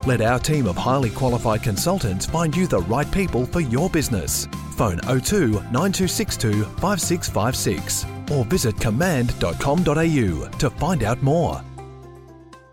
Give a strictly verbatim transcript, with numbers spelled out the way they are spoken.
Let our team of highly qualified consultants find you the right people for your business. Phone oh two nine two six two five six five six or visit command dot com dot a u to find out more.